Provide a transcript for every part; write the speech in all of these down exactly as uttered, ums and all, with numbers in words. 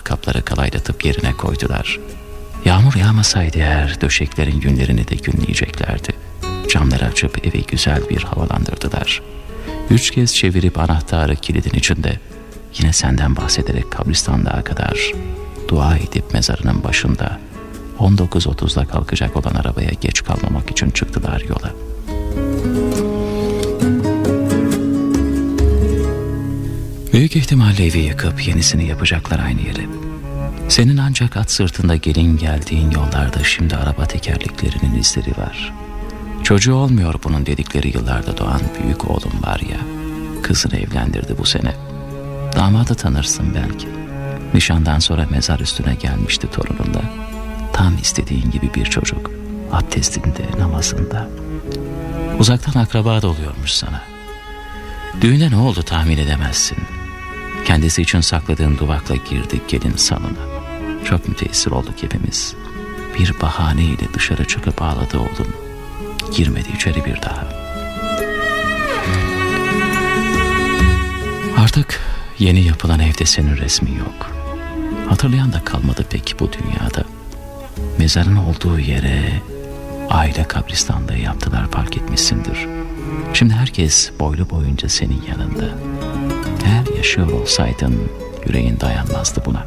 kapları kalaylatıp yerine koydular. Yağmur yağmasaydı eğer döşeklerin günlerini de günleyeceklerdi. Camları açıp evi güzel bir havalandırdılar. Üç kez çevirip anahtarı kilidin içinde, yine senden bahsederek kabristanlığa kadar dua edip mezarının başında on dokuz otuzda kalkacak olan arabaya geç kalmamak için çıktılar yola. Büyük ihtimalle evi yıkıp yenisini yapacaklar aynı yere. Senin ancak at sırtında gelin geldiğin yollarda şimdi araba tekerleklerinin izleri var. Çocuğu olmuyor bunun dedikleri yıllarda doğan büyük oğlum var ya, kızını evlendirdi bu sene. Damadı tanırsın belki. Nişandan sonra mezar üstüne gelmişti torununda. Tam istediğin gibi bir çocuk. Abdestinde, namazında. Uzaktan akraba da oluyormuş sana. Düğüne ne oldu tahmin edemezsin. Kendisi için sakladığın duvakla girdik gelin salona. Çok müteessir olduk hepimiz. Bir bahaneyle dışarı çıkıp ağladı oğlum. Girmedi içeri bir daha. Artık yeni yapılan evde senin resmin yok. Hatırlayan da kalmadı pek bu dünyada. Mezarın olduğu yere aile kabristanlığı yaptılar, fark etmişsindir. Şimdi herkes boylu boyunca senin yanında. Eğer yaşıyor olsaydın yüreğin dayanmazdı buna.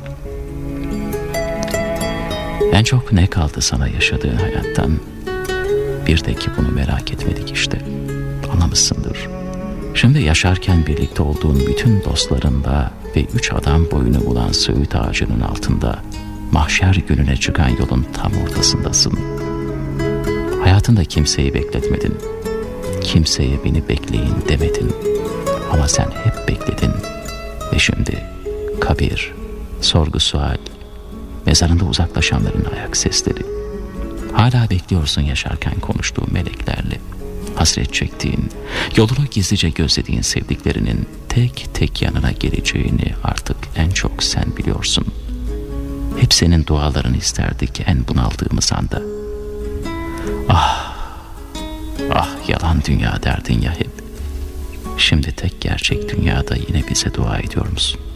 En çok ne kaldı sana yaşadığın hayattan? Bir de ki bunu merak etmedik işte. Anlamışsındır. Şimdi yaşarken birlikte olduğun bütün dostlarınla ve üç adam boyunu bulan söğüt ağacının altında mahşer gününe çıkan yolun tam ortasındasın. Hayatında kimseyi bekletmedin. Kimseye beni bekleyin demedin. Ama sen hep bekledin. Ve şimdi kabir, sorgu sual, mezarında uzaklaşanların ayak sesleri. Hala bekliyorsun yaşarken konuştuğun meleklerle. Hasret çektiğin, yolunu gizlice gözlediğin sevdiklerinin tek tek yanına geleceğini artık en çok sen biliyorsun. Hep senin dualarını isterdik en bunaldığımız anda. Ah, ah yalan dünya derdin ya hep. Şimdi tek gerçek dünyada yine bize dua ediyor musun?